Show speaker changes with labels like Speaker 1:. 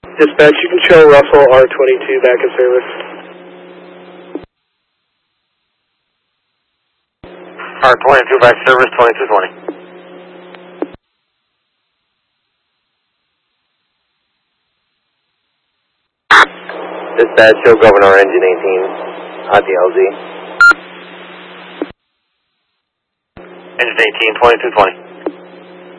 Speaker 1: Dispatch, you can show Russell R22 back in service.
Speaker 2: R22 back service, 2220.
Speaker 3: Dispatch, show Governor Engine 18 at the LZ.
Speaker 2: Engine 18, 2220.